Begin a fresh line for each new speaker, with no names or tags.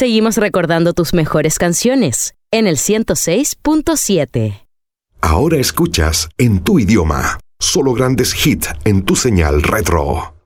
Seguimos recordando tus mejores canciones en el 106.7.
Ahora escuchas en tu idioma. Solo grandes hits en tu señal retro.